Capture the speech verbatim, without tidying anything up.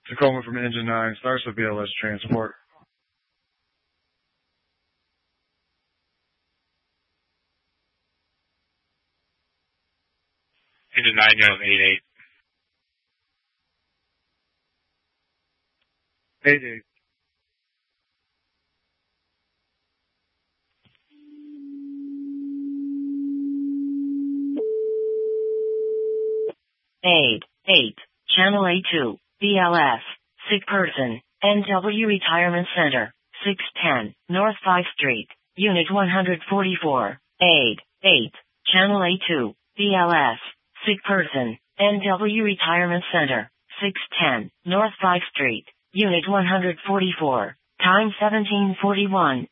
Tacoma from Engine nine, starts with B L S transport. Engine nine, you have eight eight. eight eight. eight eight, Channel A two, B L S, sick person, N W Retirement Center, six ten, North five Street, Unit one forty-four, eight eight, Channel A two, B L S, sick person, N W Retirement Center, six ten, North five Street, Unit one forty-four, time seventeen forty-one.